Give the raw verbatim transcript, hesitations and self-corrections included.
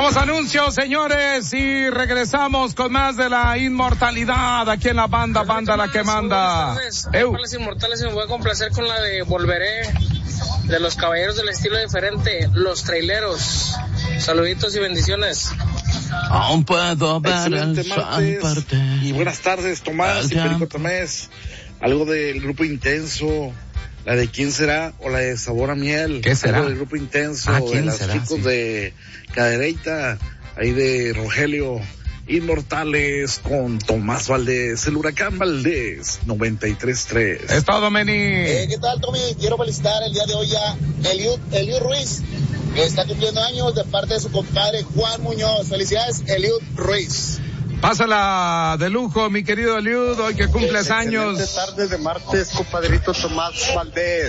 Vamos a anuncios, señores, y regresamos con más de la inmortalidad aquí en la banda, banda la que manda. Buenas tardes, para las inmortales, y me voy a complacer con la de Volveré, de los caballeros del estilo diferente, los traileros. Saluditos y bendiciones. Aún puedo ver Excelente el sol martes parte. Y buenas tardes, Tomás y Perico Tamés. Algo del grupo Intenso, la de ¿Quién será? O la de Sabor a Miel. ¿Qué será? Algo del grupo Intenso, Ah, de ¿quién los será? chicos Sí. de Cadereita, ahí de Rogelio. Inmortales con Tomás Valdés, el Huracán Valdés, noventa y tres tres. Es todo, Meni. Eh, ¿Qué tal, Tommy? Quiero felicitar el día de hoy a Eliud, Eliud Ruiz, que está cumpliendo años de parte de su compadre Juan Muñoz. Felicidades, Eliud Ruiz. Pásala de lujo, mi querido Eliud, hoy que cumples Excelente años. tarde de martes, compadrito Tomás Valdés.